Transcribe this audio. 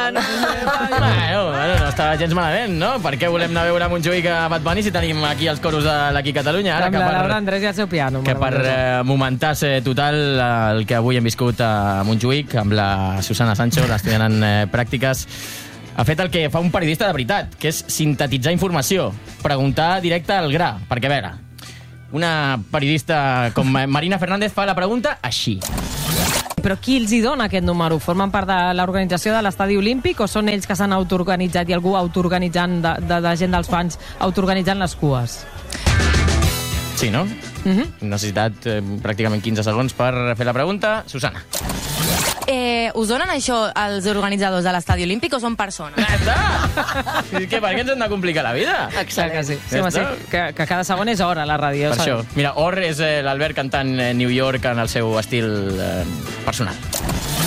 Bueno, no està gens malament, no? Per què volem anar a veure Montjuïc a Bad Bunny si tenim aquí els coros de l'Aquí Catalunya? Amb la Laura Andrés i el seu piano. Que per momentàs total el que avui hem viscut a Montjuïc amb la Susana Sancho, l'estudiant en pràctiques, ha fet el que fa un periodista de veritat, que és sintetitzar informació, preguntar directe al gra, perquè a veure, una periodista com Marina Fernández fa la pregunta així. Però qui els hi dona aquest número? Formen part de l'organització de l'Estadi Olímpic o són ells que s'han autoorganitzat i algú autoorganitzant de gent dels fans autoorganitzant les cues? Sí, no? Necessitat pràcticament 15 segons per fer la pregunta. Susana. Us donen això els organitzadors de l'Estadi Olímpic o són persones? Ja està! Per què ens hem de complicar la vida? Excel·lent. Que sí. Que cada segon és hora a la ràdio. Per això. Mira, Or és l'Albert cantant New York en el seu estil personal.